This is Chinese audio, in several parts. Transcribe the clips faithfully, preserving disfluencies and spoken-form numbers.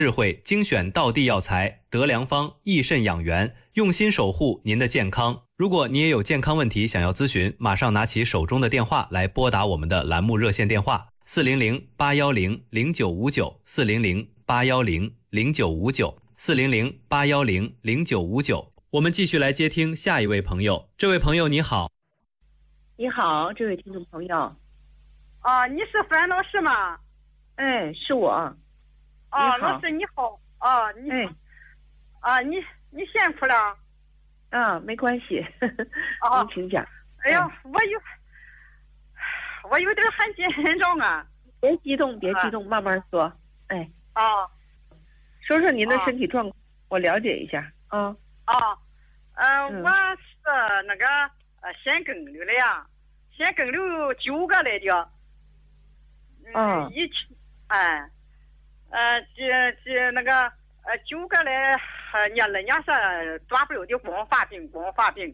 智慧精选道地药材，德良方益肾养元，用心守护您的健康。如果你也有健康问题想要咨询，马上拿起手中的电话来拨打我们的栏目热线电话四零零八幺零零九五九四零零八幺零零九五九四零零八幺零零九五九。我们继续来接听下一位朋友。这位朋友你好。 你好，这位听众朋友。 啊，你是樊老师吗？ 哎，是我。 啊，老师你好。啊，你。 哎。 啊，你你辛苦了。 啊，没关系。 啊， 您请讲。 哎呀，我有，我有点很紧张啊。 别激动，别激动，啊、慢慢说。哎。 啊。 说说您的身体状况，啊、我了解一下。啊。 啊。呃，嗯、我是那个呃腺梗瘤的呀，腺梗瘤九个来的。 嗯。 一起，哎，呃，这这那个呃九个来，呃，伢人家是抓不了的光发病，光发病。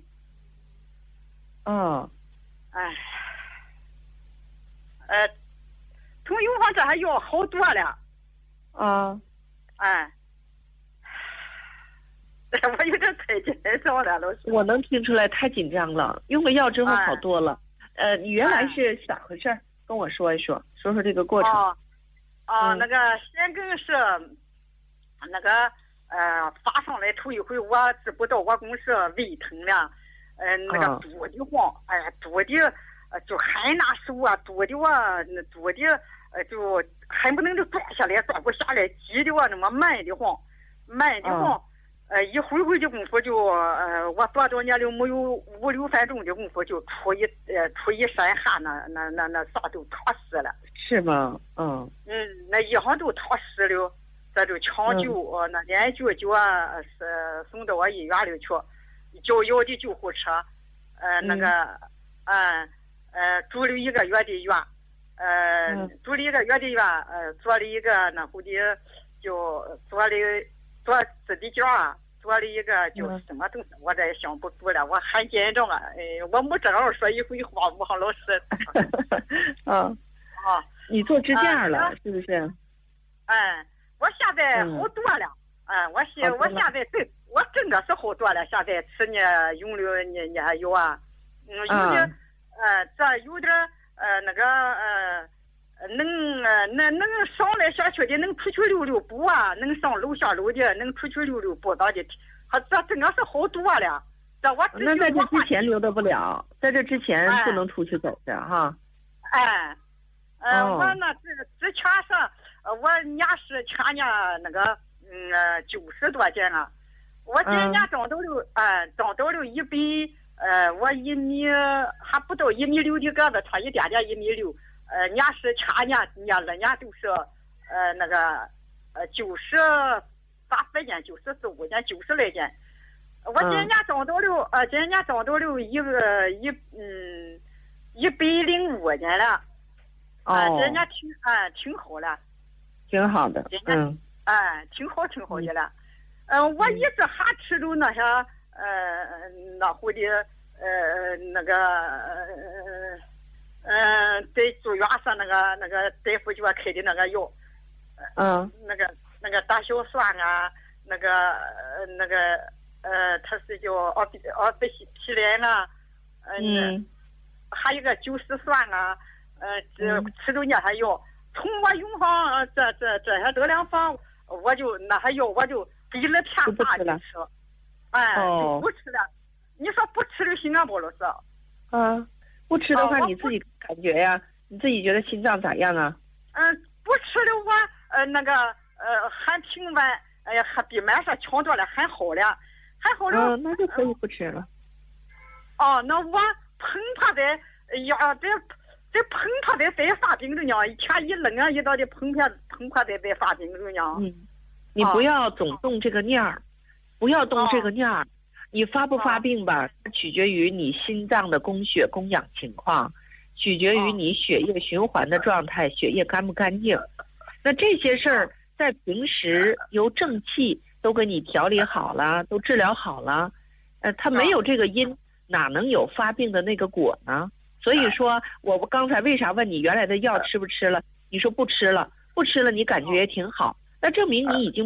嗯。 哎。呃，从有方这还要好多了。 啊。 哎。我有点太紧张了，老师。 我能听出来太紧张了，用了药之后好多了。哎、呃，你原来是咋回事？哎、跟我说一说，说说这个过程。 哦，哦，嗯、那个腺梗是那个呃发上来头一回，我知不道我公是胃疼了，呃那个肚的慌，哎呀肚的呃就很难受啊，肚的我那肚的呃就恨不能就转下来，转不下来，急的我那么慢的慌，慢的慌。嗯呃，一会会的功夫就，呃，我多少年了没有五六分钟的功夫就出一呃出一身汗，那那那那啥都淌湿了。 是吗？嗯。 嗯，那衣裳都淌湿了，这就抢救，呃、嗯，那连救救啊，是送到我医院里去，叫要的救护车，呃，那个，嗯，呃，住了一个月的院，呃，嗯、住了一个月的院，呃，做了一个那后的，就做了。做自己家啊，做了一个就什么东西，我这也想不住了，我很紧张啊！哎，我没正好说一回话，我好老师。 啊啊！你做支架了、啊、是不是？ 哎，我现在好多了。嗯，嗯我现我现在对我真的是好多了。现在吃呢用了呢呢还有啊，嗯，有的、啊、呃这有点呃那个呃。能呃能能上来下去的，能出去溜溜步啊，能上楼下楼的，能出去溜溜步的，他这真的是好多了。这我那在这之前溜达不了，在这之前不能出去走的哈。 哎，呃，哦、我那之之前是，呃，我伢是前年那个嗯呃九十多斤了，我今年长到了哎、呃、长到了一百呃我一米还不到一米六的个子，差一点点一米六。呃，伢是前年伢二年都是，呃，那个，呃，九十八百斤，九十四五斤，九十来斤。我今年长到了，呃，今年长到了一个一嗯一百零五斤了。哦。呃、今年挺哎、呃、挺好了。 挺好的。嗯。 哎、呃，挺好挺好的了。嗯、呃，我一直还吃着那些呃那户的呃那个呃。嗯，在住院上那个那个大夫给我开的那个药， 嗯， 那个那个大硝酸啊，那个呃那个呃，它是叫奥比奥比匹林啊， 嗯， 还有个酒石酸啊，呃，这吃着那些药，从我用上这这这些德良方，我就那些药我就给了天大的吃，哎，就不吃了。你说不吃就行啊，包老师？ 嗯。不吃的话，你自己感觉呀？你自己觉得心脏咋样啊？ 嗯，不吃的我呃那个呃还挺稳，哎呀，还比蛮上强多了，还好了，还好了。 嗯，那就可以不吃了。 哦，那我碰它的呀，这这碰它的在发病着呢，一天一冷啊一道的碰它碰它的在发病着呢。 嗯，你不要总动这个念儿，不要动这个念儿。你发不发病吧，取决于你心脏的供血供氧情况，取决于你血液循环的状态，血液干不干净。那这些事儿在平时由正气都给你调理好了，都治疗好了，呃，他没有这个因，哪能有发病的那个果呢？所以说，我刚才为啥问你原来的药吃不吃了？你说不吃了，不吃了，你感觉也挺好。 那证明你已经